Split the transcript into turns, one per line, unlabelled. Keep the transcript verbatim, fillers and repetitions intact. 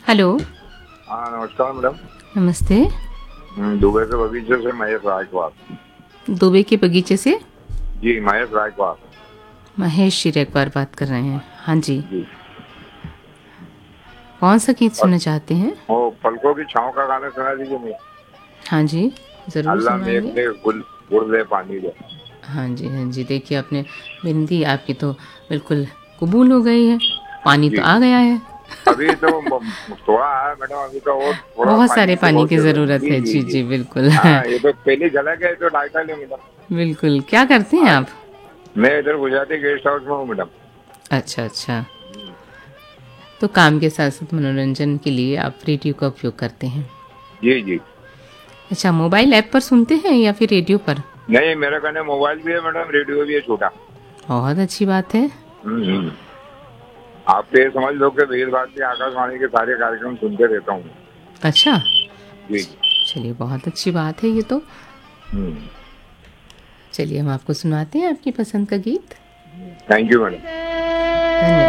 Hello.
हाँ नमस्कार madam.
नमस्ते।
हम्म, दुबई के बगीचे से महेश रायकवार।
दुबे के बगीचे से
जी महेश रायकवार।
महेश शिरकवार बात कर रहे हैं। हाँ जी,
जी।
कौन सा गीत
और
सुनना चाहते हैं?
वो पलकों की छाँव का गाना सुना दीजिए मुझे।
हाँ जी, ज़रूर
अल्लाह मेघ
सुनाएंगे।
दे गुल गुड़ दे पानी दे।
हाँ जी, हाँ जी, देखिए आपने बिंदी आपकी तो बिल्कुल कबूल हो गई है, पानी तो
जी
आ गया है।
अभी तो म- थोड़ा है मैडम, अभी तो और थोड़ा
बहुत
पानी
सारे
की
पानी
बहुत
की
जरूरत है।
ज़रूरत
जी
है।
जी
जी,
जी।
जी, बिल्कुल।
हाँ ये तो पहली झलक है तो ढाई साल है मैडम।
बिल्कुल, क्या करते हैं
आज
आप?
मैं इधर गुजराती गेस्ट हाउस में हूँ मैडम।
अच्छा, अच्छा। तो काम के साथ-साथ मनोरंजन के लिए आप रेडियो का उपयोग करते हैं।
जी जी।
अच्छा, मोबाइल ऐप पर सुनते हैं या फिर रेडियो पर?
नहीं मेरे कहने मोबाइल भी है मैडम, रेडियो भी है छोटा।
बहुत अच्छी बात है।
हम्म हम्म। आप तो ये समझ लो कि भीड़ भारती आकाशवाणी के सारे कार्यक्रम सुनते रहता हूँ।
अच्छा,
जी
च
जी।
चलिए बहुत अच्छी बात है ये तो।
हम्म।
चलिए हम आपको सुनाते हैं आपकी पसंद का गीत।
Thank you madam.
धन्य